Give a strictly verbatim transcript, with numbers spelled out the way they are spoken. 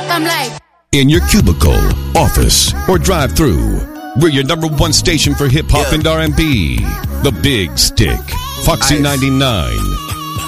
I'm like, in your cubicle, office, or drive-through, we're your number one station for hip-hop Yeah. and R and B. The Big Stick, Foxy Ice. ninety-nine.